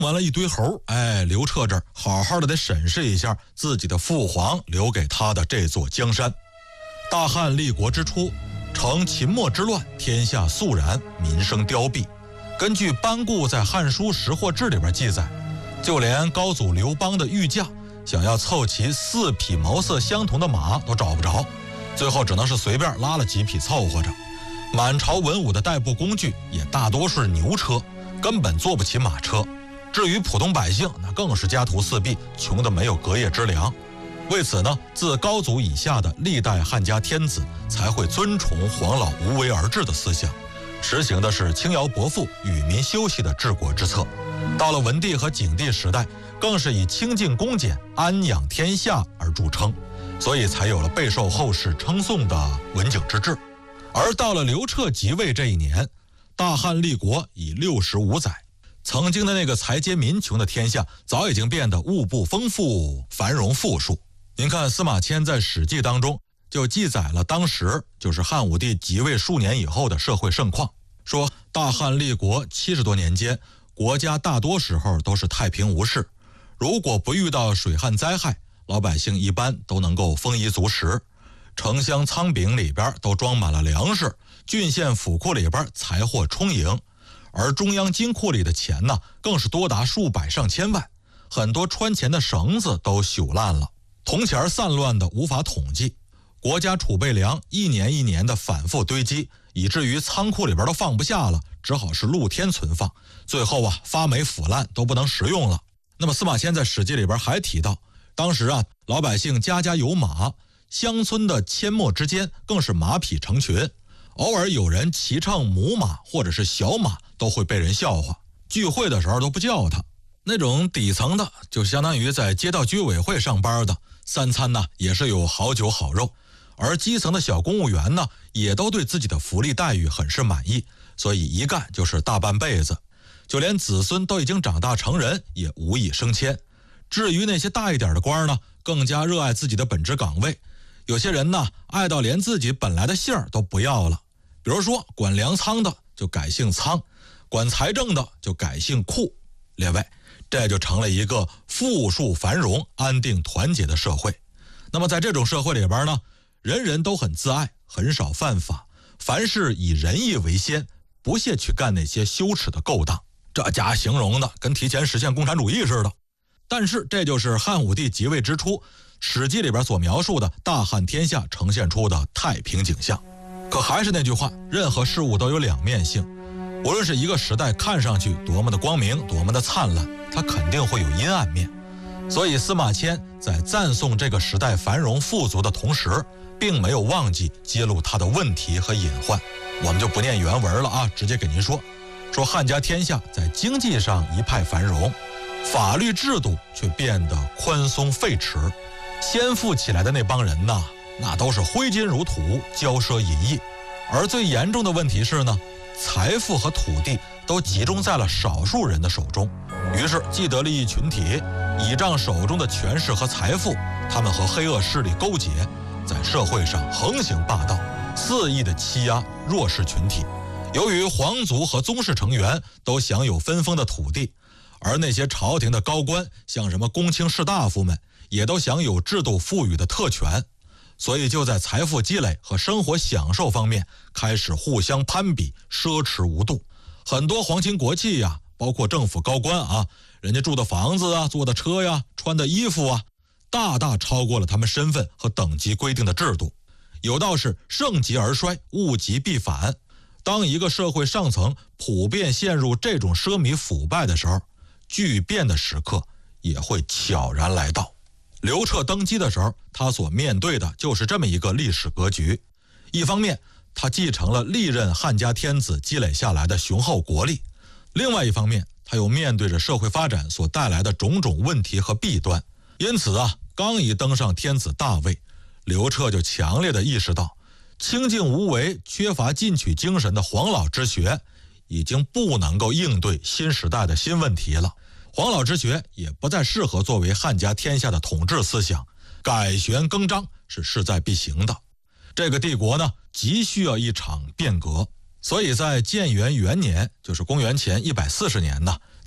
完了一堆猴，刘彻这儿好好的得审视一下自己的父皇留给他的这座江山。大汉立国之初，承秦末之乱，天下肃然，民生凋敝。根据班固在《汉书识货志》里边记载，就连高祖刘邦的御驾想要凑齐4匹毛色相同的马都找不着，最后只能是随便拉了几匹凑合着。满朝文武的代步工具也大多是牛车，根本坐不起马车。至于普通百姓，那更是家徒四壁，穷得没有隔夜之粮。为此呢，自高祖以下的历代汉家天子才会尊崇黄老无为而治的思想，实行的是轻徭薄赋、与民休息的治国之策。到了文帝和景帝时代，更是以清净恭俭、安养天下而著称，所以才有了备受后世称颂的文景之治。而到了刘彻即位这一年，大汉立国已65载，曾经的那个财阶民穷的天下，早已经变得物不丰富、繁荣富庶。您看司马迁在《史记》当中就记载了当时就是汉武帝即位数年以后的社会盛况，说大汉立国70多年间，国家大多时候都是太平无事，如果不遇到水旱灾害，老百姓一般都能够丰衣足食，城乡仓廪里边都装满了粮食，郡县府库里边财货充盈，而中央金库里的钱呢，更是多达数百上千万，很多穿钱的绳子都朽烂了，铜钱散乱的无法统计，国家储备粮一年一年的反复堆积，以至于仓库里边都放不下了，只好是露天存放，最后发霉腐烂都不能食用了。那么司马迁在《史记》里边还提到，当时老百姓家家有马，乡村的阡陌之间更是马匹成群，偶尔有人骑乘母马或者是小马都会被人笑话，聚会的时候都不叫他。那种底层的就相当于在街道居委会上班的，3餐呢也是有好酒好肉，而基层的小公务员呢也都对自己的福利待遇很是满意，所以一干就是大半辈子，就连子孙都已经长大成人也无意升迁。至于那些大一点的官呢，更加热爱自己的本职岗位，有些人呢爱到连自己本来的姓都不要了，比如说管粮仓的就改姓仓，管财政的就改姓库。列位，这就成了一个富庶繁荣、安定团结的社会。那么在这种社会里边呢，人人都很自爱，很少犯法，凡事以仁义为先，不屑去干那些羞耻的勾当。这家形容的跟提前实现共产主义似的。但是这就是汉武帝即位之初，《史记》里边所描述的大汉天下呈现出的太平景象。可还是那句话，任何事物都有两面性，无论是一个时代看上去多么的光明，多么的灿烂，它肯定会有阴暗面。所以司马迁在赞颂这个时代繁荣富足的同时，并没有忘记揭露它的问题和隐患。我们就不念原文了直接给您说汉家天下在经济上一派繁荣，法律制度却变得宽松废弛，先富起来的那帮人那都是挥金如土，骄奢淫逸。而最严重的问题是呢，财富和土地都集中在了少数人的手中，于是既得利益群体倚仗手中的权势和财富，他们和黑恶势力勾结，在社会上横行霸道，肆意的欺压弱势群体。由于皇族和宗室成员都享有分封的土地，而那些朝廷的高官，像什么公卿士大夫们，也都享有制度赋予的特权，所以就在财富积累和生活享受方面开始互相攀比，奢侈无度。很多皇亲国戚包括政府高官人家住的房子坐的车穿的衣服大大超过了他们身份和等级规定的制度。有道是盛极而衰，物极必反。当一个社会上层普遍陷入这种奢靡腐败的时候，巨变的时刻也会悄然来到。刘彻登基的时候，他所面对的就是这么一个历史格局。一方面，他继承了历任汉家天子积累下来的雄厚国力；另外一方面，他又面对着社会发展所带来的种种问题和弊端。因此刚一登上天子大位，刘彻就强烈地意识到，清静无为、缺乏进取精神的黄老之学已经不能够应对新时代的新问题了。黄老之学也不再适合作为汉家天下的统治思想，改弦更张是势在必行的。这个帝国呢，急需要一场变革。所以在建元元年，就是公元前140年呢，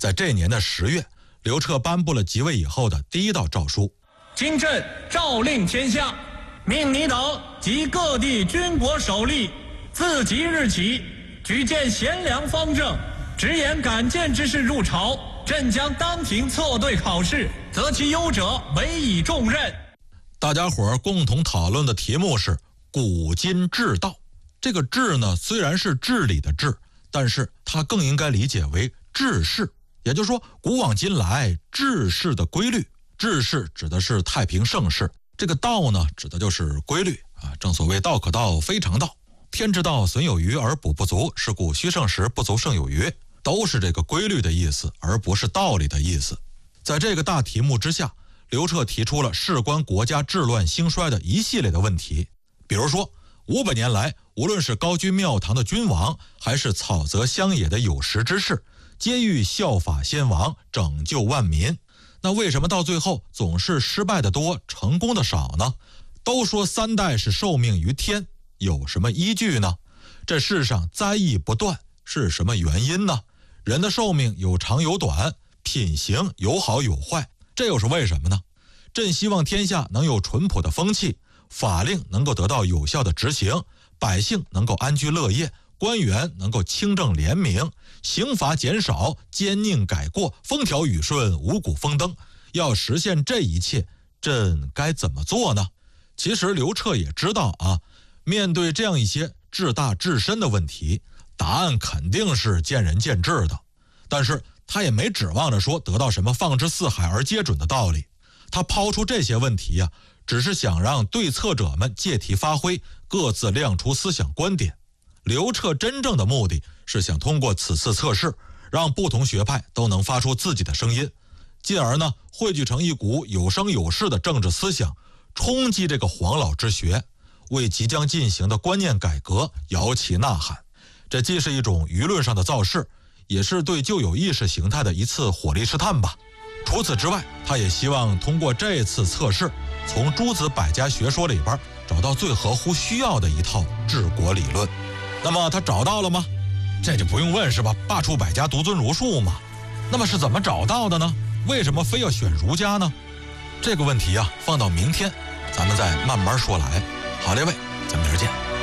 在这年的10月，刘彻颁布了即位以后的第一道诏书： 今朕诏令天下，命你等及各地军国首领，自即日起，举荐贤良方正、直言敢谏之士入朝。朕将当庭测对考试，择其优者委以重任。 大家伙儿共同讨论的题目是古今治道。这个治呢，虽然是治理的治，但是它更应该理解为治世，也就是说古往今来治世的规律。治世指的是太平盛世，这个道呢指的就是规律啊。正所谓道可道非常道，天之道损有余而补不足，是故虚盛时不足胜有余，都是这个规律的意思，而不是道理的意思。在这个大题目之下，刘彻提出了事关国家治乱兴衰的一系列的问题。比如说500年来，无论是高居庙堂的君王，还是草泽乡野的有识之士，皆欲效法先王，拯救万民。那为什么到最后总是失败的多，成功的少呢？都说3代是受命于天，有什么依据呢？这世上灾异不断，是什么原因呢？人的寿命有长有短，品行有好有坏，这又是为什么呢？朕希望天下能有淳朴的风气，法令能够得到有效的执行，百姓能够安居乐业，官员能够清正廉明，刑罚减少，奸佞改过，风调雨顺，五谷丰登。要实现这一切，朕该怎么做呢？其实刘彻也知道啊，面对这样一些治大治深的问题，答案肯定是见仁见智的。但是他也没指望着说得到什么放之四海而皆准的道理。他抛出这些问题只是想让对策者们借题发挥，各自亮出思想观点。刘彻真正的目的是想通过此次测试，让不同学派都能发出自己的声音，进而呢汇聚成一股有声有势的政治思想，冲击这个黄老之学，为即将进行的观念改革摇旗呐喊。这既是一种舆论上的造势，也是对旧有意识形态的一次火力试探吧。除此之外，他也希望通过这次测试，从诸子百家学说里边找到最合乎需要的一套治国理论。那么他找到了吗？这就不用问是吧？罢黜百家，独尊儒术嘛。那么是怎么找到的呢？为什么非要选儒家呢？这个问题放到明天咱们再慢慢说来。好，列位，咱们明儿见。